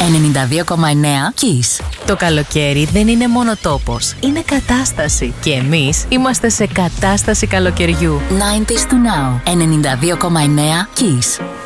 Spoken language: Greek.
Kiss. Το καλοκαίρι δεν είναι μόνο τόπος, είναι κατάσταση. Και εμείς είμαστε σε κατάσταση καλοκαιριού. 90s to now. 92,9 Kiss.